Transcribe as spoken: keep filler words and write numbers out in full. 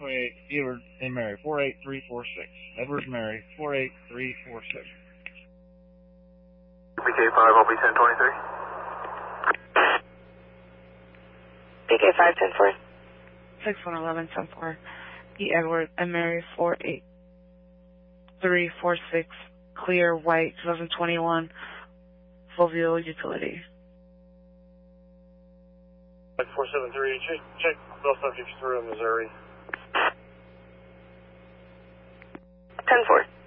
twenty-eight, Edward and Mary, four eight three four six. Edward and Mary, four eight three four six. B K five, I'll be ten twenty-three. B K five, ten four. six one eleven, ten four. E. Edward and Mary, four eight three four six. Clear, white, twenty twenty-one. Fulvio Utility. four seven three, check, check Bell subjects through in Missouri.